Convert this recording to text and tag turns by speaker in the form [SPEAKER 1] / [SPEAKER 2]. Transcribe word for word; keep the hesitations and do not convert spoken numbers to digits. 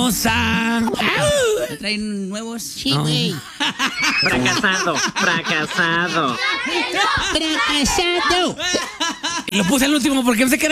[SPEAKER 1] hermosa.
[SPEAKER 2] ¿Traen nuevos?
[SPEAKER 3] Sí, güey. No.
[SPEAKER 4] Fracasado, fracasado.
[SPEAKER 3] Fracasado.
[SPEAKER 1] Lo puse al último porque pensé que era